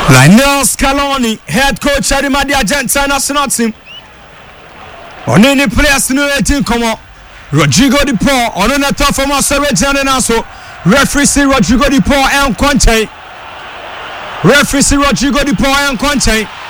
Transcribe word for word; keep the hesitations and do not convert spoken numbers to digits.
Lionel Scaloni, head coach at the Argentina national team. On any players no eighteen come on. Rodrigo Di Paul on the top from us original also. Referee Rodrigo Di Paul and Conte. Referee Rodrigo Di Paul and Conte.